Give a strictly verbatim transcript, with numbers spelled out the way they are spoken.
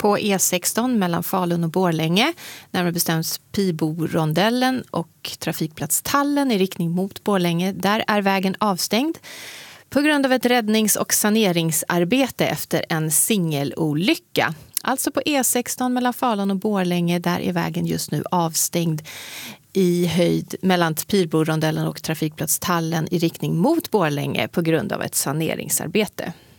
På E sexton mellan Falun och Borlänge, närmare bestämt Piborondellen och trafikplats Tallen i riktning mot Borlänge, där är vägen avstängd på grund av ett räddnings- och saneringsarbete efter en singelolycka. Alltså på E sexton mellan Falun och Borlänge, där är vägen just nu avstängd i höjd mellan Piborondellen och trafikplats Tallen i riktning mot Borlänge på grund av ett saneringsarbete.